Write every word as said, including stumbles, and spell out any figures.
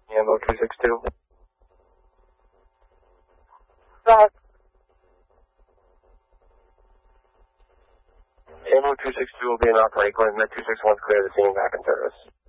Ammo two six two. Right. Ammo two six two will be in operation. Met two six one clear the scene back in service.